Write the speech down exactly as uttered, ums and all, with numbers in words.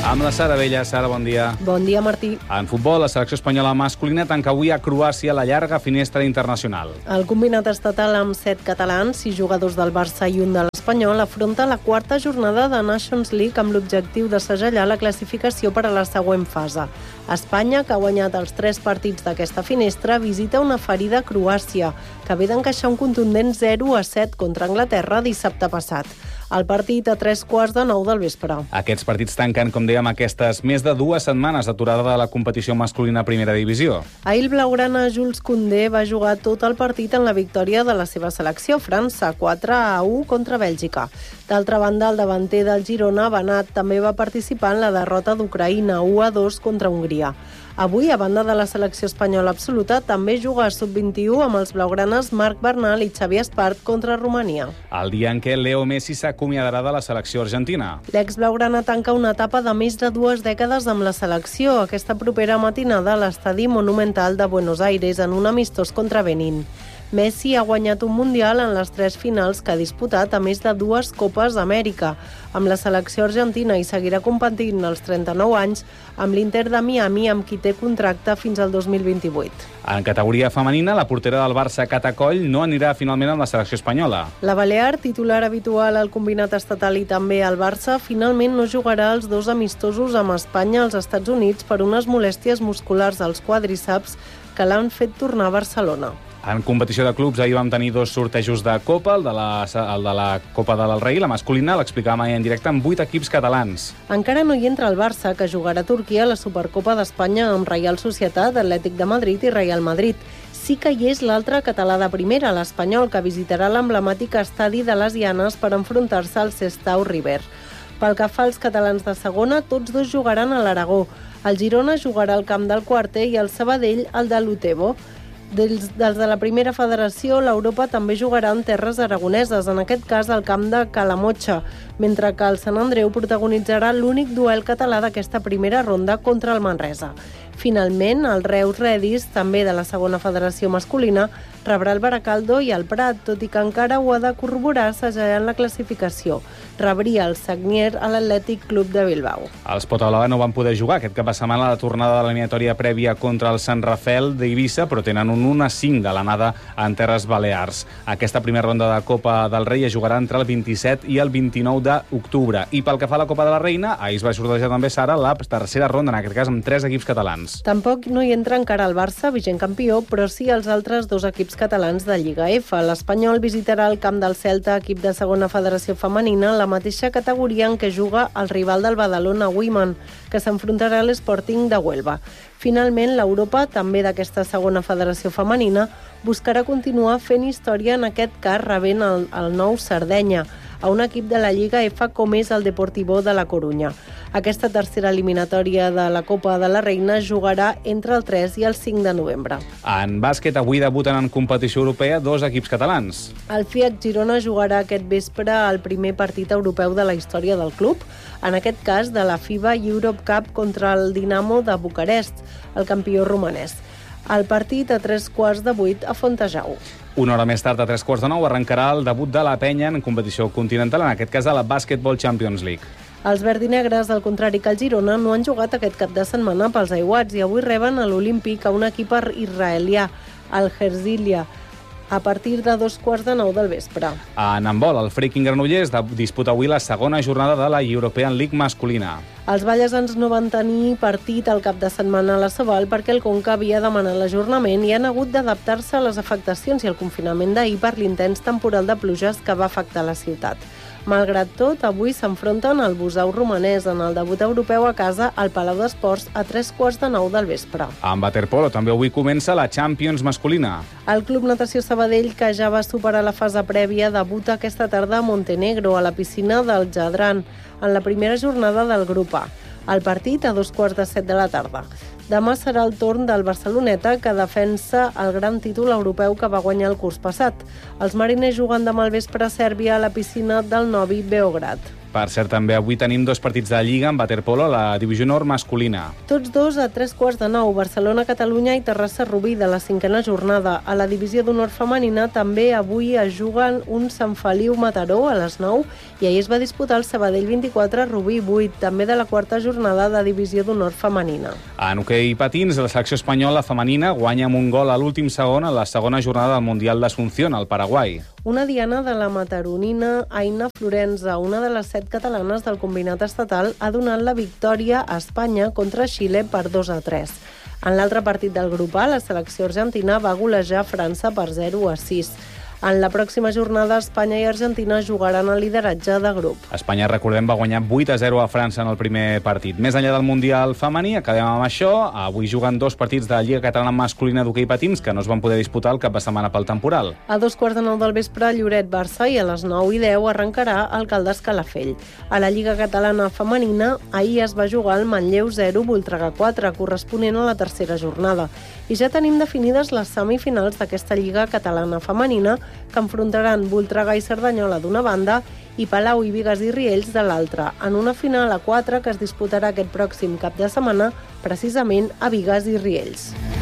Amb la Sara Vella. Sara, bon dia. Bon dia, Martí. En futbol, la selecció espanyola masculina tanca avui a Croàcia la llarga finestra internacional. El combinat estatal amb set catalans, sis jugadors del Barça i un de l'Espanyol, afronta la quarta jornada de Nations League amb l'objectiu de segellar la classificació per a la següent fase. Espanya, que ha guanyat els tres partits d'aquesta finestra, visita una ferida a Croàcia, que ve d'encaixar un contundent zero a set contra Anglaterra dissabte passat. El partit a tres quarts de nou del vespre. Aquests partits tanquen, com dèiem, aquestes més de dues setmanes d'aturada de la competició masculina a primera divisió. Ahir el blaugrana Jules Koundé va jugar tot el partit en la victòria de la seva selecció, França, quatre a u contra Bèlgica. D'altra banda, el davanter del Girona, Banat, també va participar en la derrota d'Ucraïna, u a dos contra Hongria. Avui, a banda de la selecció espanyola absoluta, també juga a sub vint-i-u amb els blaugranes Marc Bernal i Xavi Espart contra Romania. El dia en què Leo Messi s'acomiadarà de la selecció argentina. L'ex-blaugrana tanca una etapa de més de dues dècades amb la selecció aquesta propera matinada a l'estadi Monumental de Buenos Aires en un amistós contra Benín. Messi ha guanyat un Mundial en les tres finals que ha disputat, a més de dues Copes d'Amèrica. Amb la selecció argentina i seguirà competint als trenta-nou anys amb l'Inter de Miami, amb qui té contracte fins al dos mil vint-i-vuit. En categoria femenina, la portera del Barça, Cata Coll, no anirà finalment amb la selecció espanyola. La balear, titular habitual al combinat estatal i també al Barça, finalment no jugarà els dos amistosos amb Espanya als Estats Units per unes molèsties musculars als quadríceps que l'han fet tornar a Barcelona. En competició de clubs, ahir vam tenir dos sortejos de Copa, el de la, el de la Copa del Rei, la masculina, l'explicàvem ahir en directe, amb vuit equips catalans. Encara no hi entra el Barça, que jugarà a Turquia a la Supercopa d'Espanya amb Reial Societat, Atlètic de Madrid i Real Madrid. Sí que hi és l'altre català de primera, l'Espanyol, que visitarà l'emblemàtic estadi de les Llanes per enfrontar-se al Sestao River. Pel que fa als catalans de segona, tots dos jugaran a l'Aragó. El Girona jugarà al camp del Quarter i el Sabadell al de l'Utebo. Dels, dels de la primera federació, l'Europa també jugarà en terres aragoneses, en aquest cas al camp de Calamotxa, mentre que el Sant Andreu protagonitzarà l'únic duel català d'aquesta primera ronda contra el Manresa. Finalment, el Reus Redis, també de la segona federació masculina, rebrà el Baracaldo i el Prat, tot i que encara ho ha de corroborar segellant la classificació. Rebria el Sagnier a l'Atlètic Club de Bilbao. Els Potablava no van poder jugar aquest cap de setmana a la tornada de l'eliminatòria prèvia contra el Sant Rafael d'Eivissa, però tenen un un a cinc de l'anada en Terres Balears. Aquesta primera ronda de Copa del Rei es jugarà entre el vint-i-set i el vint-i-nou d'octubre. I pel que fa a la Copa de la Reina, ahir es va sortejar també, Sara, la tercera ronda, en aquest cas amb tres equips catalans. Tampoc no hi entra encara el Barça, vigent campió, però sí els altres dos equips catalans de Lliga F. L'Espanyol visitarà el camp del Celta, equip de segona federació femenina, en la mateixa categoria en què juga el rival del Badalona Women, que s'enfrontarà a l'Sporting de Huelva. Finalment, l'Europa, també d'aquesta segona federació femenina, buscarà continuar fent història, en aquest cas rebent el, el nou Sardenya, a un equip de la Lliga F com és el Deportivo de la Corunya. Aquesta tercera eliminatòria de la Copa de la Reina jugarà entre el tres i el cinc de novembre. En bàsquet, avui debuten en competició europea dos equips catalans. El FIAC Girona jugarà aquest vespre el primer partit europeu de la història del club, en aquest cas de la FIBA Europe Cup contra el Dinamo de Bucarest, el campió romanès. El partit a tres quarts de vuit a Fontejau. Una hora més tard, a tres quarts de nou, arrencarà el debut de la Penya en competició continental, en aquest cas a la Basketball Champions League. Els verdinegres, al contrari que el Girona, no han jugat aquest cap de setmana pels aiguats i avui reben a l'Olímpic a un equip israelià, el Herzliya, a partir de dos quarts de nou del vespre. En handbol, el Freaking Granollers disputa avui la segona jornada de la European League masculina. Els ballesans no van tenir partit al cap de setmana a la Sobal perquè el Conca havia demanat l'ajornament i han hagut d'adaptar-se a les afectacions i al confinament d'ahir per l'intens temporal de pluges que va afectar la ciutat. Malgrat tot, avui s'enfronten al Busau romanès en el debut europeu a casa al Palau d'Esports a tres quarts de nou del vespre. En waterpolo també avui comença la Champions masculina. El Club Natació Sabadell, que ja va superar la fase prèvia, debuta aquesta tarda a Montenegro, a la piscina del Jadran, en la primera jornada del grup A. El partit a dos quarts de set de la tarda. Demà serà el torn del Barceloneta, que defensa el gran títol europeu que va guanyar el curs passat. Els mariners juguen demà al vespre a Sèrbia a la piscina del Novi Beograd. Per cert, també avui tenim dos partits de Lliga en waterpolo a la divisió nord masculina. Tots dos a tres quarts de nou, Barcelona-Catalunya i Terrassa-Rubí de la cinquena jornada. A la divisió d'honor femenina també avui es juguen un Sant Feliu-Mataró a les nou i ahir es va disputar el Sabadell vint-i-quatre, Rubí vuit, també de la quarta jornada de divisió d'honor femenina. En hoquei patins, la selecció espanyola femenina guanya amb un gol a l'últim segon a la segona jornada del Mundial d'Asunción, al Paraguai. Una diana de la mataronina Aina Florenza, una de les set catalanes del combinat estatal, ha donat la victòria a Espanya contra Xile per dos a tres. En l'altre partit del grup A, la selecció argentina va golejar França per zero a sis. En la pròxima jornada, Espanya i Argentina jugaran el lideratge de grup. Espanya, recordem, va guanyar vuit a zero a França en el primer partit. Més enllà del Mundial femení, acabem amb això. Avui juguen dos partits de la Lliga Catalana masculina d'hoquei patins que no es van poder disputar el cap de setmana pel temporal. A dos quarts de nou del vespre, Lloret-Barça, i a les nou i deu arrencarà el Caldes-Calafell. A la Lliga Catalana femenina, ahir es va jugar el Manlleu zero, Voltregà quatre, corresponent a la tercera jornada. I ja tenim definides les semifinals d'aquesta Lliga Catalana femenina, que enfrontaran Voltregà i Cerdanyola d'una banda i Palau i Bigues i Riells de l'altra, en una final a quatre que es disputarà aquest pròxim cap de setmana, precisament a Bigues i Riells.